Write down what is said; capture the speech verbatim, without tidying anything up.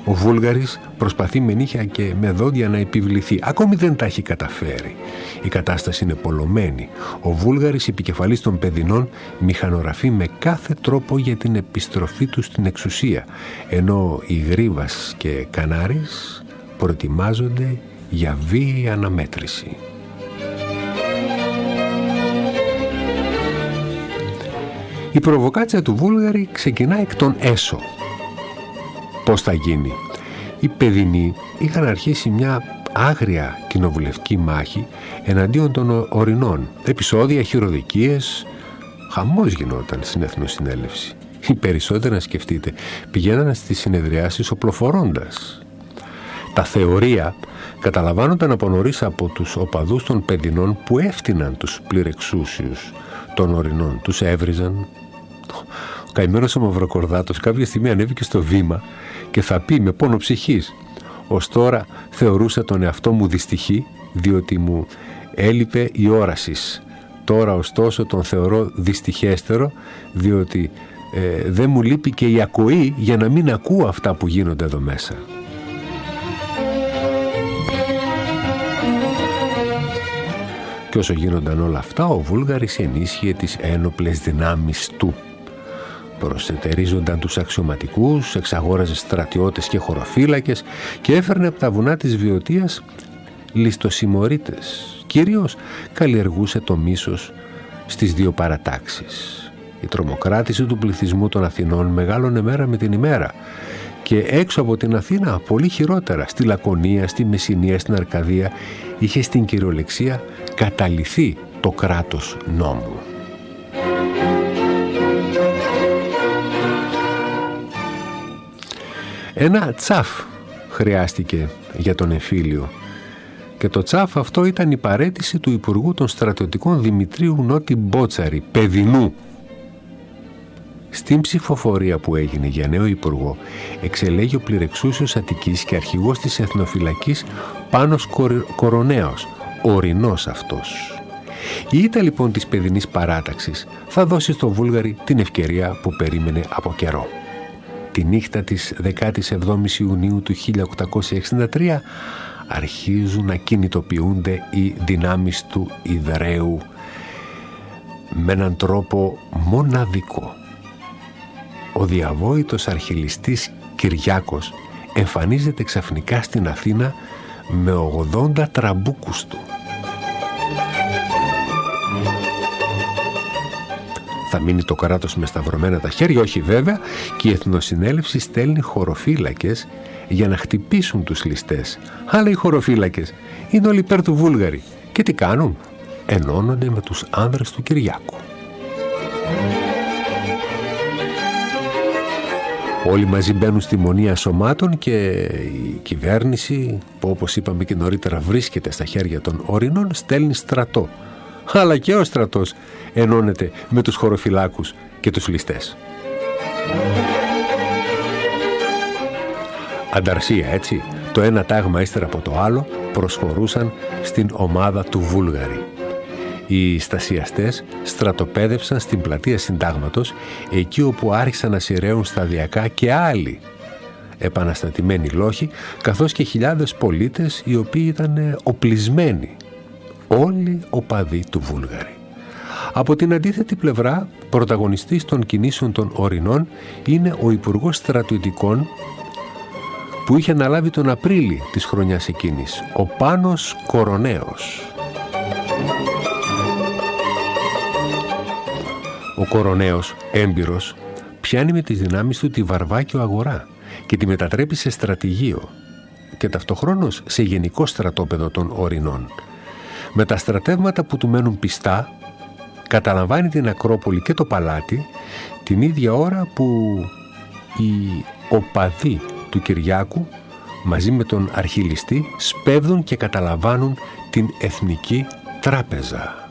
Ο Βούλγαρης προσπαθεί με νύχια και με δόντια να επιβληθεί. Ακόμη δεν τα έχει καταφέρει. Η κατάσταση είναι πολλωμένη. Ο Βούλγαρης, επικεφαλής των Παιδινών, μηχανογραφεί με κάθε τρόπο για την επιστροφή του στην εξουσία, ενώ οι Γρίβας και Κανάρης προετοιμάζονται για βίαιη αναμέτρηση. Η προβοκάτσια του Βούλγαρη ξεκινά εκ των έσω. Πώς θα γίνει? Οι Παιδινοί είχαν αρχίσει μια άγρια κοινοβουλευτική μάχη εναντίον των Ορεινών. Επεισόδια, χειροδικίες, χαμός γινόταν στην Εθνοσυνέλευση. Οι περισσότεροι, να σκεφτείτε, πηγαίνανε στις συνεδριάσεις οπλοφορώντας. Τα θεωρία καταλαμβάνονταν από νωρίς από τους οπαδούς των Παιδινών που έφτυναν τους πληρεξούσιους των Ορεινών. Τους έβριζαν. Ο καημένος ο Μαυροκορδάτος κάποια στιγμή ανέβηκε στο βήμα και θα πει με πόνο ψυχής: «Ως τώρα θεωρούσα τον εαυτό μου δυστυχή, διότι μου έλειπε η όρασης. Τώρα ωστόσο τον θεωρώ δυστυχέστερο, διότι ε, δεν μου λείπει και η ακοή για να μην ακούω αυτά που γίνονται εδώ μέσα». Και όσο γίνονταν όλα αυτά, ο Βούλγαρης ενίσχυε τις ένοπλες δυνάμεις του. Προσετερίζονταν τους αξιωματικούς, εξαγόραζε στρατιώτες και χωροφύλακες και έφερνε από τα βουνά της Βιωτίας ληστοσημωρίτες. Κυρίως καλλιεργούσε το μίσος στις δύο παρατάξεις. Η τρομοκράτηση του πληθυσμού των Αθηνών μεγάλωνε μέρα με την ημέρα και έξω από την Αθήνα πολύ χειρότερα. Στη Λακωνία, στη Μεσσηνία, στην Αρκαδία είχε στην κυριολεξία καταλυθεί το κράτος νόμου. Ένα τσαφ χρειάστηκε για τον εμφύλιο και το τσαφ αυτό ήταν η παραίτηση του Υπουργού των Στρατιωτικών Δημητρίου Νότι Μπότσαρη, Παιδινού. Στην ψηφοφορία που έγινε για νέο υπουργό εξελέγει ο πληρεξούσιος Αττικής και αρχηγός της Εθνοφυλακής Πάνος Κοροναίος, Ορεινός αυτός. Η ήττα λοιπόν της παιδινής παράταξης θα δώσει στο Βούλγαρη την ευκαιρία που περίμενε από καιρό. Τη νύχτα της δεκάτης εβδόμης Ιουνίου του χίλια οκτακόσια εξήντα τρία αρχίζουν να κινητοποιούνται οι δυνάμεις του Ιδραίου με έναν τρόπο μοναδικό. Ο διαβόητος αρχιλιστής Κυριάκος εμφανίζεται ξαφνικά στην Αθήνα με ογδόντα τραμπούκους του. Θα μείνει το κράτος με σταυρωμένα τα χέρια? Όχι βέβαια, και η Εθνοσυνέλευση στέλνει χωροφύλακες για να χτυπήσουν τους ληστές. Αλλά οι χωροφύλακες είναι όλοι υπέρ του Βούλγαρη. Και τι κάνουν? Ενώνονται με τους άνδρες του Κυριάκου. Όλοι μαζί μπαίνουν στη Μονία Σωμάτων και η κυβέρνηση, που όπως είπαμε και νωρίτερα βρίσκεται στα χέρια των Ορεινών, στέλνει στρατό. Αλλά και ο στρατός ενώνεται με τους χωροφυλάκους και τους ληστές. Ανταρσία, έτσι. Το ένα τάγμα ύστερα από το άλλο προσχωρούσαν στην ομάδα του Βούλγαρη. Οι στασιαστές στρατοπέδευσαν στην πλατεία Συντάγματος, εκεί όπου άρχισαν να σειραίουν σταδιακά και άλλοι επαναστατημένοι λόχοι, καθώς και χιλιάδες πολίτες οι οποίοι ήταν οπλισμένοι. Όλοι οπαδοί του Βούλγαρη. Από την αντίθετη πλευρά, πρωταγωνιστής των κινήσεων των Ορεινών είναι ο Υπουργός Στρατιωτικών που είχε αναλάβει τον Απρίλη της χρονιάς εκείνης, ο Πάνος Κοροναίος. Ο Κοροναίος, έμπειρος, πιάνει με τις δυνάμεις του τη Βαρβάκιο αγορά και τη μετατρέπει σε στρατηγείο και ταυτοχρόνως σε γενικό στρατόπεδο των Ορεινών. Με τα στρατεύματα που του μένουν πιστά, καταλαμβάνει την Ακρόπολη και το Παλάτι την ίδια ώρα που οι οπαδοί του Κυριάκου μαζί με τον αρχιλιστή σπέβδουν και καταλαμβάνουν την Εθνική Τράπεζα.